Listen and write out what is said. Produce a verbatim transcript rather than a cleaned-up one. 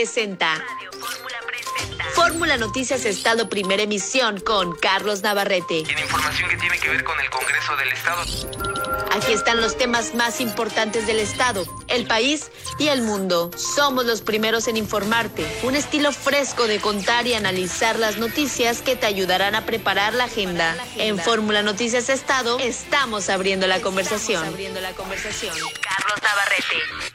presenta Fórmula Noticias Estado Primera Emisión con Carlos Navarrete. Tiene información que tiene que ver con el Congreso del Estado. Aquí están los temas más importantes del Estado, el país y el mundo. Somos los primeros en informarte. Un estilo fresco de contar y analizar las noticias que te ayudarán a preparar la agenda. En Fórmula Noticias Estado estamos abriendo la conversación. Carlos Navarrete.